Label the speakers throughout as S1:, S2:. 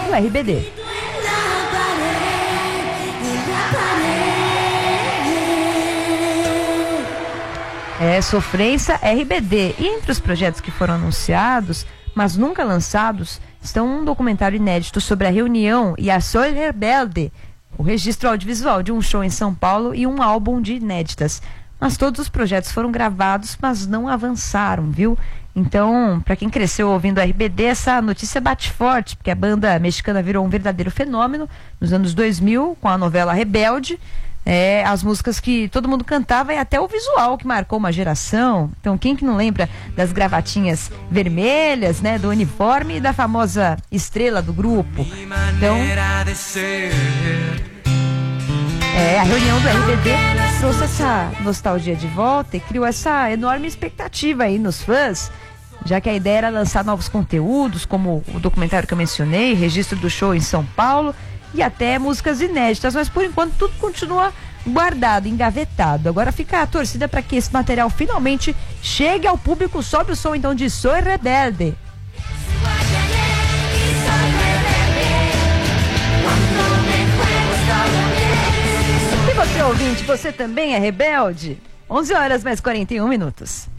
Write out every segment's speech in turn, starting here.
S1: do RBD. Sofrência RBD. E entre os projetos que foram anunciados, mas nunca lançados, estão um documentário inédito sobre a reunião e a Soy Rebelde, o registro audiovisual de um show em São Paulo e um álbum de inéditas. Mas todos os projetos foram gravados, mas não avançaram, viu? Então, para quem cresceu ouvindo RBD, essa notícia bate forte, porque a banda mexicana virou um verdadeiro fenômeno nos anos 2000, com a novela Rebelde. As músicas que todo mundo cantava e até o visual que marcou uma geração. Então, quem que não lembra das gravatinhas vermelhas, né, do uniforme e da famosa estrela do grupo? Então, a reunião do RBD trouxe essa nostalgia de volta e criou essa enorme expectativa aí nos fãs, já que a ideia era lançar novos conteúdos, como o documentário que eu mencionei, registro do show em São Paulo, e até músicas inéditas, mas por enquanto tudo continua guardado, engavetado. Agora fica a torcida para que esse material finalmente chegue ao público. Sobe o som então de Soy Rebelde. E você, ouvinte, você também é rebelde? 11 horas mais 41 minutos.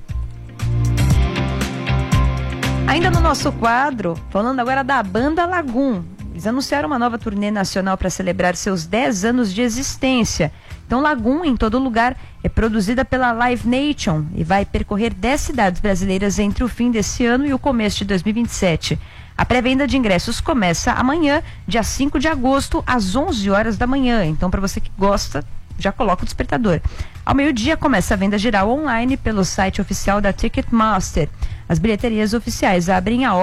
S1: Ainda no nosso quadro, falando agora da banda Lagoon. Eles anunciaram uma nova turnê nacional para celebrar seus 10 anos de existência. Então, Lagoon, em todo lugar, é produzida pela Live Nation e vai percorrer 10 cidades brasileiras entre o fim desse ano e o começo de 2027. A pré-venda de ingressos começa amanhã, dia 5 de agosto, às 11 horas da manhã. Então, para você que gosta, já coloca o despertador. Ao meio-dia começa a venda geral online pelo site oficial da Ticketmaster. As bilheterias oficiais abrem a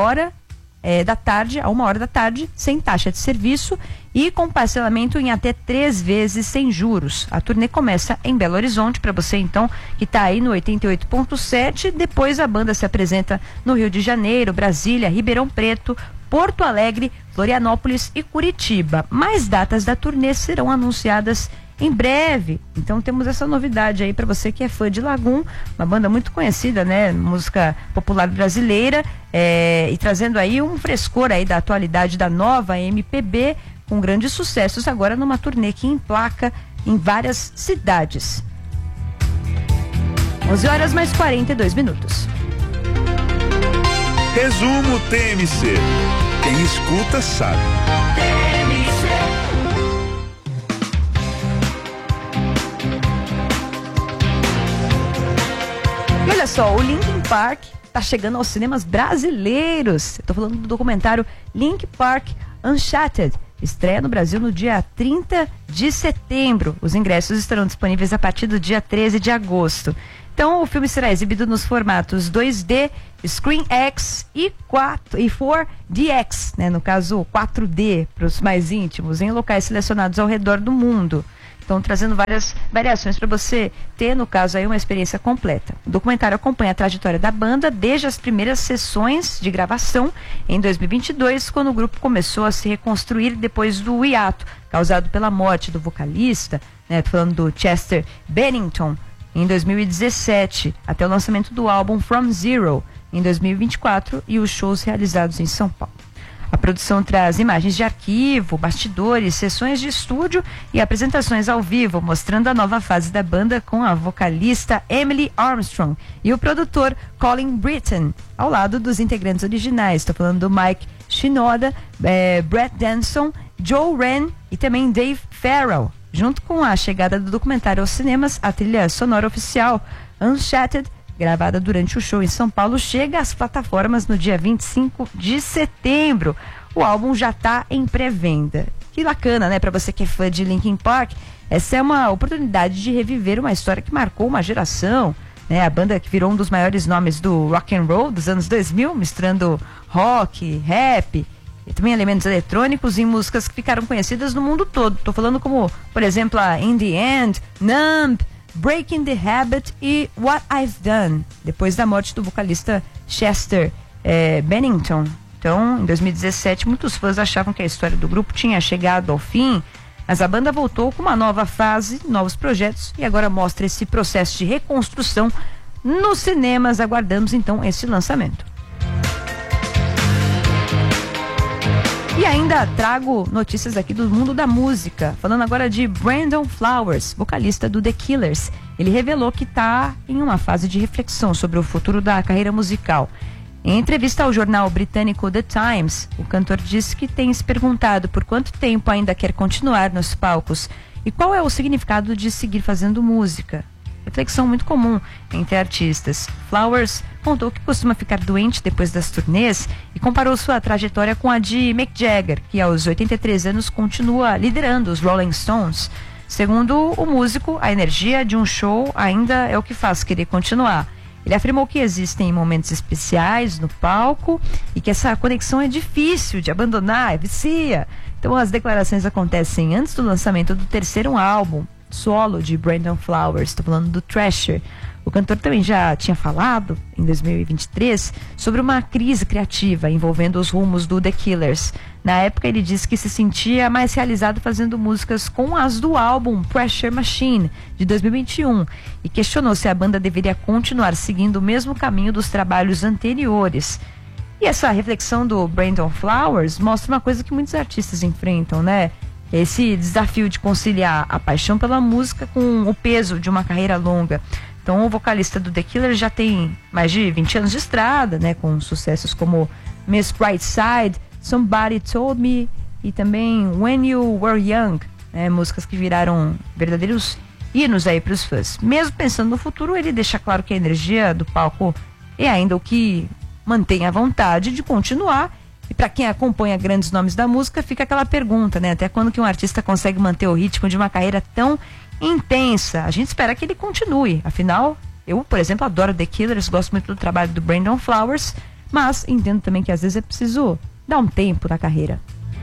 S1: 1h da tarde, sem taxa de serviço e com parcelamento em até 3 vezes sem juros. A turnê começa em Belo Horizonte, para você então que está aí no 88.7. Depois a banda se apresenta no Rio de Janeiro, Brasília, Ribeirão Preto, Porto Alegre, Florianópolis e Curitiba. Mais datas da turnê serão anunciadas em breve. Então temos essa novidade aí para você que é fã de Lagoon, uma banda muito conhecida, né, música popular brasileira, e trazendo aí um frescor aí da atualidade da nova MPB, com grandes sucessos agora numa turnê que emplaca em várias cidades. 11 horas mais 42 minutos.
S2: Resumo TMC. Quem escuta sabe.
S1: E olha só, o Linkin Park está chegando aos cinemas brasileiros. Estou falando do documentário Linkin Park Uncharted. Estreia no Brasil no dia 30 de setembro. Os ingressos estarão disponíveis a partir do dia 13 de agosto. Então, o filme será exibido nos formatos 2D, ScreenX e 4DX, né? No caso 4D, para os mais íntimos, em locais selecionados ao redor do mundo. Então, trazendo várias variações para você ter, no caso, aí uma experiência completa. O documentário acompanha a trajetória da banda desde as primeiras sessões de gravação em 2022, quando o grupo começou a se reconstruir depois do hiato causado pela morte do vocalista, né? Tô falando do Chester Bennington, em 2017, até o lançamento do álbum From Zero, em 2024, e os shows realizados em São Paulo. A produção traz imagens de arquivo, bastidores, sessões de estúdio e apresentações ao vivo, mostrando a nova fase da banda com a vocalista Emily Armstrong e o produtor Colin Britton, ao lado dos integrantes originais. Estou falando do Mike Shinoda, Brett Denson, Joe Wren e também Dave Farrell. Junto com a chegada do documentário aos cinemas, a trilha sonora oficial Uncharted, gravada durante o show em São Paulo, chega às plataformas no dia 25 de setembro. O álbum já está em pré-venda. Que bacana, né? Para você que é fã de Linkin Park, essa é uma oportunidade de reviver uma história que marcou uma geração, né? A banda que virou um dos maiores nomes do rock and roll dos anos 2000, misturando rock, rap e também elementos eletrônicos em músicas que ficaram conhecidas no mundo todo. Estou falando como, por exemplo, a In The End, Numb, Breaking the Habit e What I've Done, depois da morte do vocalista Chester Bennington. Então, em 2017, muitos fãs achavam que a história do grupo tinha chegado ao fim, mas a banda voltou com uma nova fase, novos projetos, e agora mostra esse processo de reconstrução nos cinemas. Aguardamos então esse lançamento. E ainda trago notícias aqui do mundo da música, falando agora de Brandon Flowers, vocalista do The Killers. Ele revelou que está em uma fase de reflexão sobre o futuro da carreira musical. Em entrevista ao jornal britânico The Times, o cantor disse que tem se perguntado por quanto tempo ainda quer continuar nos palcos e qual é o significado de seguir fazendo música. Reflexão muito comum entre artistas. Flowers contou que costuma ficar doente depois das turnês e comparou sua trajetória com a de Mick Jagger, que aos 83 anos continua liderando os Rolling Stones. Segundo o músico, a energia de um show ainda é o que faz querer continuar. Ele afirmou que existem momentos especiais no palco e que essa conexão é difícil de abandonar, vicia. Então as declarações acontecem antes do lançamento do terceiro álbum solo de Brandon Flowers, estou falando do Thrasher. O cantor também já tinha falado, em 2023, sobre uma crise criativa envolvendo os rumos do The Killers. Na época ele disse que se sentia mais realizado fazendo músicas com as do álbum Pressure Machine, de 2021, e questionou se a banda deveria continuar seguindo o mesmo caminho dos trabalhos anteriores. E essa reflexão do Brandon Flowers mostra uma coisa que muitos artistas enfrentam, né? Esse desafio de conciliar a paixão pela música com o peso de uma carreira longa. Então o vocalista do The Killers já tem mais de 20 anos de estrada, né, com sucessos como Miss Brightside, Somebody Told Me e também When You Were Young, né, músicas que viraram verdadeiros hinos aí para os fãs. Mesmo pensando no futuro, ele deixa claro que a energia do palco é ainda o que mantém a vontade de continuar. E para quem acompanha grandes nomes da música, fica aquela pergunta, né? Até quando que um artista consegue manter o ritmo de uma carreira tão intensa? A gente espera que ele continue. Afinal, eu, por exemplo, adoro The Killers, gosto muito do trabalho do Brandon Flowers, mas entendo também que às vezes é preciso dar um tempo na carreira.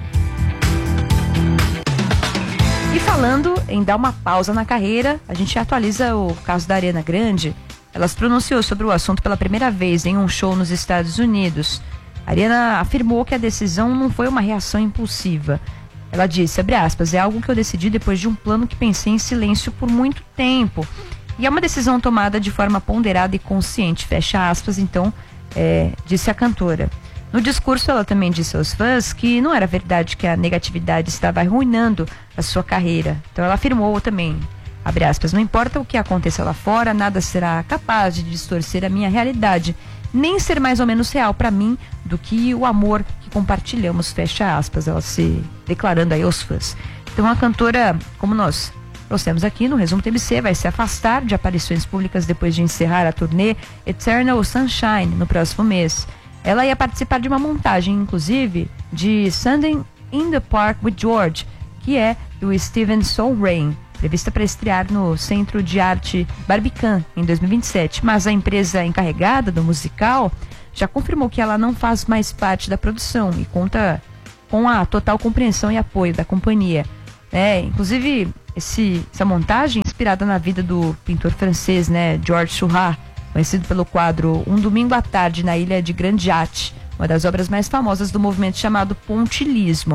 S1: E falando em dar uma pausa na carreira, a gente atualiza o caso da Ariana Grande. Ela se pronunciou sobre o assunto pela primeira vez em um show nos Estados Unidos. A Ariana afirmou que a decisão não foi uma reação impulsiva. Ela disse, abre aspas, é algo que eu decidi depois de um plano que pensei em silêncio por muito tempo. E é uma decisão tomada de forma ponderada e consciente, fecha aspas, então, disse a cantora. No discurso, ela também disse aos fãs que não era verdade que a negatividade estava arruinando a sua carreira. Então ela afirmou também, abre aspas, não importa o que aconteça lá fora, nada será capaz de distorcer a minha realidade, nem ser mais ou menos real para mim do que o amor que compartilhamos, fecha aspas, ela se declarando aí aos fãs. Então a cantora, como nós trouxemos aqui no Resumo TMC, vai se afastar de aparições públicas depois de encerrar a turnê Eternal Sunshine no próximo mês. Ela ia participar de uma montagem, inclusive, de Sunday in the Park with George, que é do Stephen Sondheim, prevista para estrear no Centro de Arte Barbican em 2027, mas a empresa encarregada do musical já confirmou que ela não faz mais parte da produção e conta com a total compreensão e apoio da companhia. Inclusive, essa montagem inspirada na vida do pintor francês, né, Georges Seurat, conhecido pelo quadro Um Domingo à Tarde na Ilha de Grand Jatte, uma das obras mais famosas do movimento chamado pontilhismo.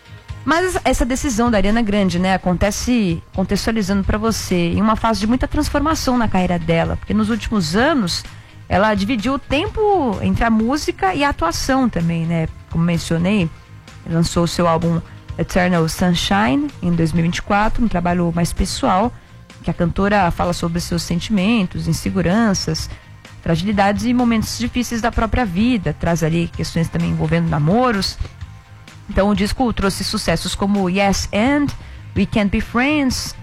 S1: Mas essa decisão da Ariana Grande, né, acontece, contextualizando para você, em uma fase de muita transformação na carreira dela, porque nos últimos anos ela dividiu o tempo entre a música e a atuação também, né? Como mencionei, lançou o seu álbum Eternal Sunshine em 2024, um trabalho mais pessoal, que a cantora fala sobre seus sentimentos, inseguranças, fragilidades e momentos difíceis da própria vida, traz ali questões também envolvendo namoros. Então o disco trouxe sucessos como Yes and, We Can't Be Friends,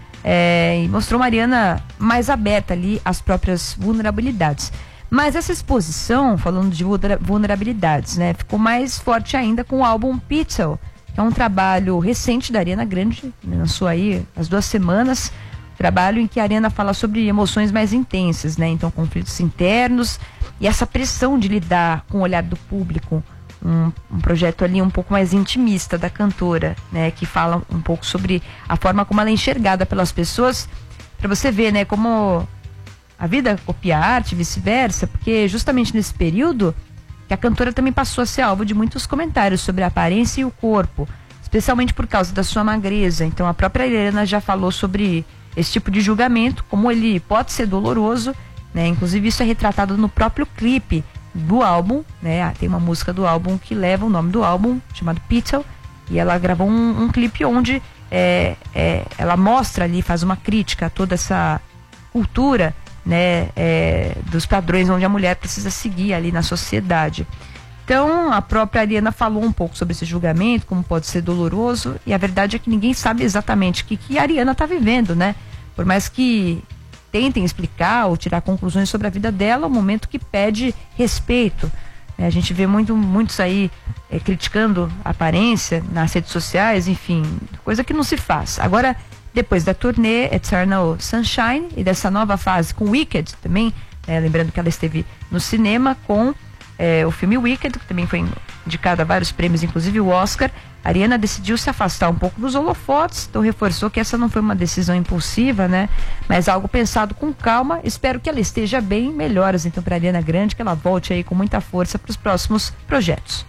S1: e mostrou Mariana mais aberta ali às próprias vulnerabilidades. Mas essa exposição, falando de vulnerabilidades, né, ficou mais forte ainda com o álbum Pixel, que é um trabalho recente da Ariana Grande, lançou aí há 2 semanas, trabalho em que a Ariana fala sobre emoções mais intensas, né, então conflitos internos e essa pressão de lidar com o olhar do público. Um projeto ali um pouco mais intimista da cantora, né, que fala um pouco sobre a forma como ela é enxergada pelas pessoas, para você ver, né, como a vida copia a arte e vice-versa, porque justamente nesse período que a cantora também passou a ser alvo de muitos comentários sobre a aparência e o corpo, especialmente por causa da sua magreza. Então a própria Ariana já falou sobre esse tipo de julgamento, como ele pode ser doloroso, né, inclusive isso é retratado no próprio clipe do álbum, né? Tem uma música do álbum que leva o nome do álbum, chamado Pixel, E ela gravou um clipe onde ela mostra ali, faz uma crítica a toda essa cultura, né, dos padrões onde a mulher precisa seguir ali na sociedade. Então, a própria Ariana falou um pouco sobre esse julgamento, como pode ser doloroso, e a verdade é que ninguém sabe exatamente o que a Ariana está vivendo, né? Por mais que tentem explicar ou tirar conclusões sobre a vida dela, é um momento que pede respeito. A gente vê muitos aí criticando a aparência nas redes sociais, enfim, coisa que não se faz. Agora, depois da turnê Eternal Sunshine e dessa nova fase com Wicked também, lembrando que ela esteve no cinema com o filme Wicked, que também foi indicado a vários prêmios, inclusive o Oscar, a Ariana decidiu se afastar um pouco dos holofotes, então reforçou que essa não foi uma decisão impulsiva, né? Mas algo pensado com calma. Espero que ela esteja bem. Melhoras então para a Ariana Grande, que ela volte aí com muita força para os próximos projetos.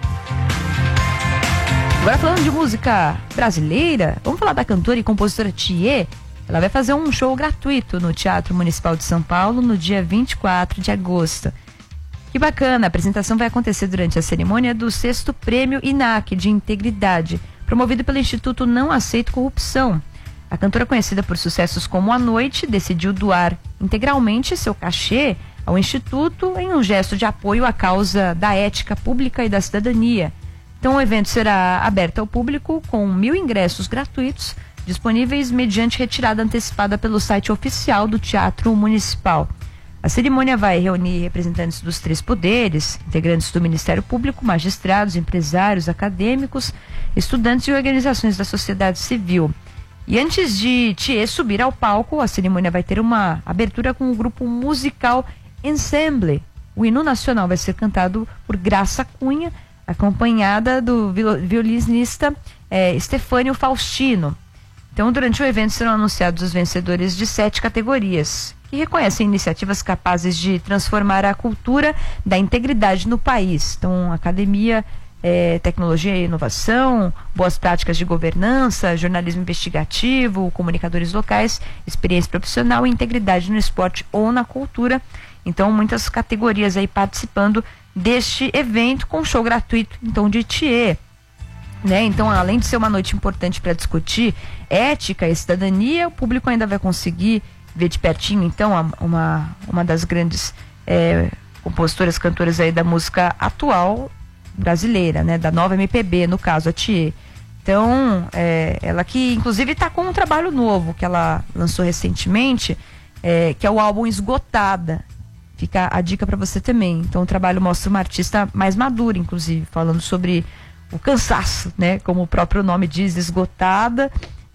S1: Agora falando de música brasileira, vamos falar da cantora e compositora Thier. Ela vai fazer um show gratuito no Teatro Municipal de São Paulo no dia 24 de agosto. Que bacana, a apresentação vai acontecer durante a cerimônia do 6º Prêmio INAC de Integridade, promovido pelo Instituto Não Aceito Corrupção. A cantora, conhecida por sucessos como A Noite, decidiu doar integralmente seu cachê ao Instituto em um gesto de apoio à causa da ética pública e da cidadania. Então o evento será aberto ao público com 1.000 ingressos gratuitos, disponíveis mediante retirada antecipada pelo site oficial do Teatro Municipal. A cerimônia vai reunir representantes dos 3 poderes, integrantes do Ministério Público, magistrados, empresários, acadêmicos, estudantes e organizações da sociedade civil. E antes de Thier subir ao palco, a cerimônia vai ter uma abertura com o grupo musical Ensemble. O hino nacional vai ser cantado por Graça Cunha, acompanhada do violinista Stefânio Faustino. Então, durante o evento serão anunciados os vencedores de 7 categorias, que reconhecem iniciativas capazes de transformar a cultura da integridade no país. Então, academia, tecnologia e inovação, boas práticas de governança, jornalismo investigativo, comunicadores locais, experiência profissional e integridade no esporte ou na cultura. Então, muitas categorias aí participando deste evento com show gratuito, então, de Thier. Né? Então, além de ser uma noite importante para discutir ética e cidadania, o público ainda vai conseguir ver de pertinho, então, uma das grandes compositoras, cantoras aí da música atual brasileira, né? Da nova MPB, no caso, a Thier. Então, ela que inclusive está com um trabalho novo que ela lançou recentemente, que é o álbum Esgotada. Fica a dica para você também. Então, o trabalho mostra uma artista mais madura, inclusive, falando sobre o cansaço, né? Como o próprio nome diz, esgotada.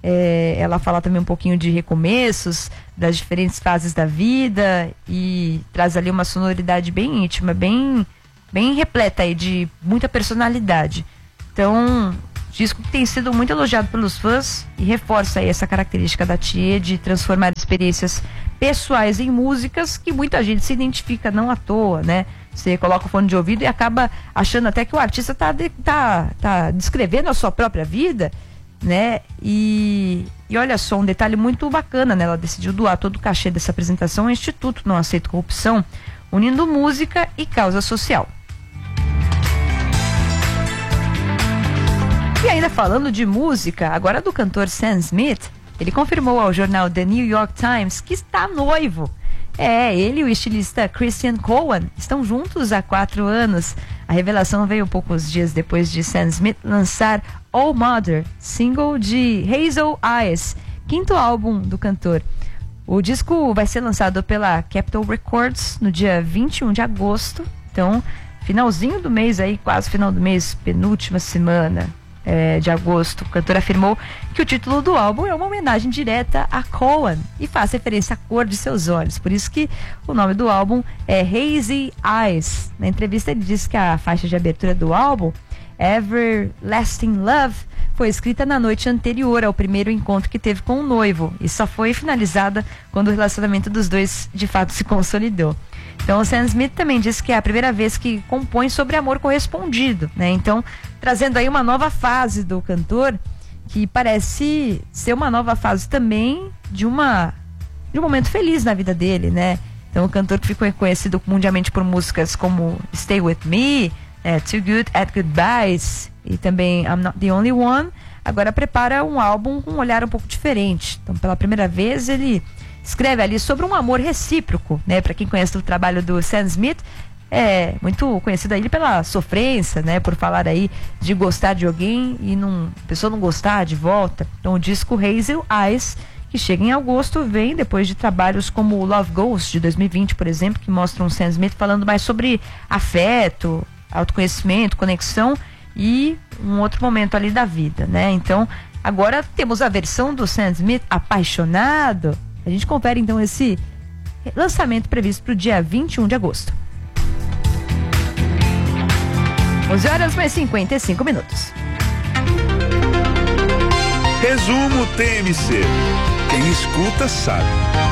S1: Ela fala também um pouquinho de recomeços, das diferentes fases da vida, e traz ali uma sonoridade bem íntima, bem repleta aí de muita personalidade. Então, disco que tem sido muito elogiado pelos fãs e reforça aí essa característica da Thier de transformar experiências pessoais em músicas, que muita gente se identifica, não à toa, né? Você coloca o fone de ouvido e acaba achando até que o artista tá descrevendo a sua própria vida, né? E olha só, um detalhe muito bacana, né? Ela decidiu doar todo o cachê dessa apresentação ao Instituto Não Aceito Corrupção, unindo música e causa social. E ainda falando de música, agora do cantor Sam Smith, ele confirmou ao jornal The New York Times que está noivo. Ele e o estilista Christian Cowan estão juntos há 4 anos. A revelação veio poucos dias depois de Sam Smith lançar Oh Mother, single de Hazel Eyes, 5º álbum do cantor. O disco vai ser lançado pela Capitol Records no dia 21 de agosto. Então, finalzinho do mês aí, quase final do mês, penúltima semana de agosto. O cantor afirmou que o título do álbum é uma homenagem direta a Cowan e faz referência à cor de seus olhos. Por isso que o nome do álbum é Hazy Eyes. Na entrevista ele disse que a faixa de abertura do álbum, Everlasting Love, foi escrita na noite anterior ao primeiro encontro que teve com o noivo e só foi finalizada quando o relacionamento dos dois de fato se consolidou. Então o Sam Smith também disse que é a primeira vez que compõe sobre amor correspondido, né? Então, trazendo aí uma nova fase do cantor, que parece ser uma nova fase também de um momento feliz na vida dele, né? Então o cantor que ficou conhecido mundialmente por músicas como Stay With Me, Too Good at Goodbyes, e também I'm Not the Only One, agora prepara um álbum com um olhar um pouco diferente. Então, pela primeira vez, ele escreve ali sobre um amor recíproco, né? Para quem conhece o trabalho do Sam Smith, é muito conhecido aí pela sofrência, né? Por falar aí de gostar de alguém e a pessoa não gostar de volta. Então, o disco Hazel Eyes, que chega em agosto, vem depois de trabalhos como o Love Ghost, de 2020, por exemplo, que mostram o Sam Smith falando mais sobre afeto, autoconhecimento, conexão e um outro momento ali da vida, né? Então, agora temos a versão do Sam Smith apaixonado. A gente confere então esse lançamento previsto para o dia 21 de agosto. 11h mais 55 minutos.
S2: Resumo TMC. Quem escuta sabe.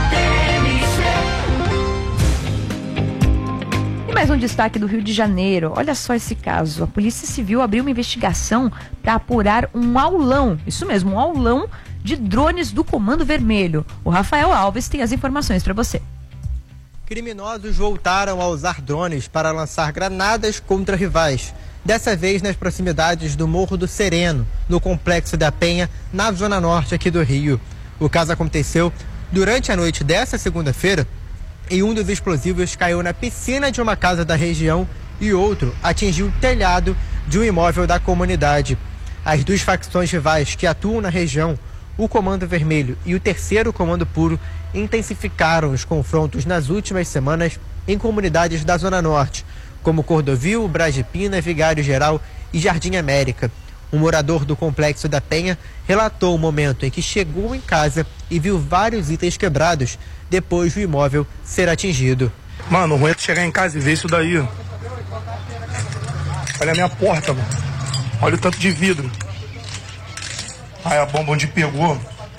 S1: E mais um destaque do Rio de Janeiro. Olha só esse caso. A Polícia Civil abriu uma investigação para apurar um aulão. Isso mesmo, um aulão de drones do Comando Vermelho. O Rafael Alves tem as informações para você.
S3: Criminosos voltaram a usar drones para lançar granadas contra rivais. Dessa vez nas proximidades do Morro do Sereno, no Complexo da Penha, na zona norte aqui do Rio. O caso aconteceu durante a noite dessa segunda-feira e um dos explosivos caiu na piscina de uma casa da região e outro atingiu o telhado de um imóvel da comunidade. As duas facções rivais que atuam na região, o Comando Vermelho e o Terceiro Comando Puro, intensificaram os confrontos nas últimas semanas em comunidades da Zona Norte, como Cordovil, Brasipina, Vigário Geral e Jardim América. Um morador do Complexo da Penha relatou o momento em que chegou em casa e viu vários itens quebrados depois do imóvel ser atingido.
S4: Mano, o ruim é tu chegar em casa e ver isso daí. Olha a minha porta, mano. Olha o tanto de vidro. Ai, a bomba onde pegou.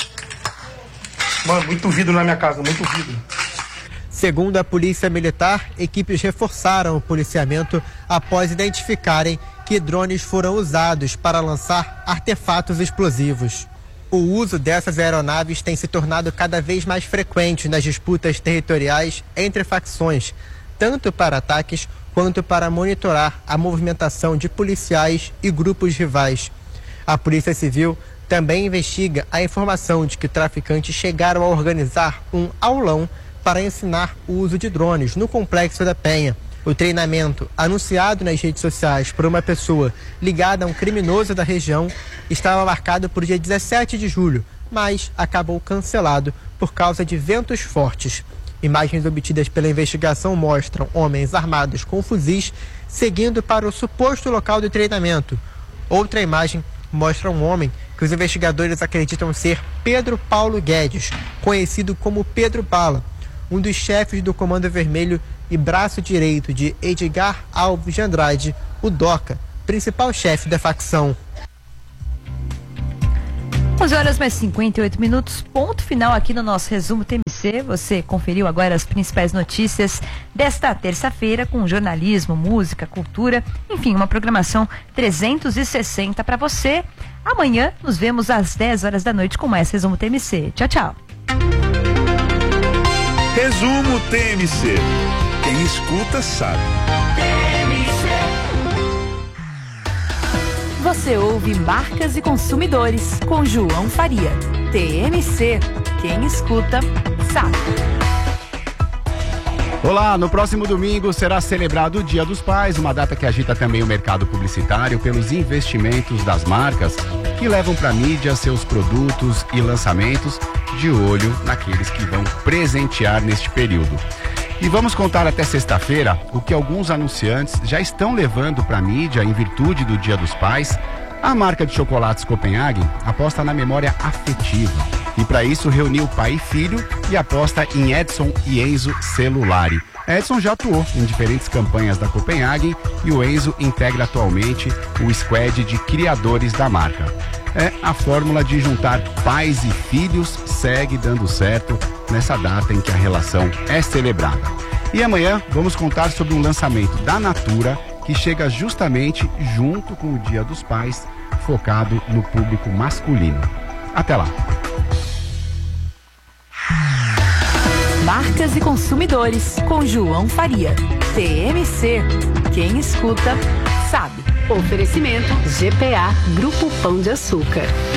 S4: Mano, muito vidro na minha casa, muito vidro.
S3: Segundo a Polícia Militar, equipes reforçaram o policiamento após identificarem que drones foram usados para lançar artefatos explosivos. O uso dessas aeronaves tem se tornado cada vez mais frequente nas disputas territoriais entre facções, tanto para ataques quanto para monitorar a movimentação de policiais e grupos rivais. A Polícia Civil também investiga a informação de que traficantes chegaram a organizar um aulão para ensinar o uso de drones no Complexo da Penha. O treinamento, anunciado nas redes sociais por uma pessoa ligada a um criminoso da região, estava marcado para o dia 17 de julho, mas acabou cancelado por causa de ventos fortes. Imagens obtidas pela investigação mostram homens armados com fuzis seguindo para o suposto local do treinamento. Outra imagem mostra um homem que os investigadores acreditam ser Pedro Paulo Guedes, conhecido como Pedro Bala, um dos chefes do Comando Vermelho e braço direito de Edgar Alves de Andrade, o Doca, principal chefe da facção.
S1: 11h mais 58 minutos, ponto final aqui no nosso resumo TMC. Você conferiu agora as principais notícias desta terça-feira com jornalismo, música, cultura, enfim, uma programação 360 para você. Amanhã nos vemos às 10 horas da noite com mais resumo TMC. Tchau, tchau.
S2: Resumo TMC. Quem escuta sabe.
S5: Você ouve Marcas e Consumidores com João Faria. TMC. Quem escuta sabe.
S6: Olá, no próximo domingo será celebrado o Dia dos Pais, uma data que agita também o mercado publicitário pelos investimentos das marcas que levam para a mídia seus produtos e lançamentos, de olho naqueles que vão presentear neste período. E vamos contar até sexta-feira o que alguns anunciantes já estão levando para a mídia em virtude do Dia dos Pais. A marca de chocolates Copenhagen aposta na memória afetiva e para isso reuniu pai e filho e aposta em Edson e Enzo Celulari. Edson já atuou em diferentes campanhas da Copenhagen e o Enzo integra atualmente o squad de criadores da marca. A fórmula de juntar pais e filhos segue dando certo nessa data em que a relação é celebrada. E amanhã vamos contar sobre um lançamento da Natura que chega justamente junto com o Dia dos Pais, focado no público masculino. Até lá!
S5: Marcas e Consumidores com João Faria. TMC. Quem escuta sabe.
S7: Oferecimento GPA Grupo Pão de Açúcar.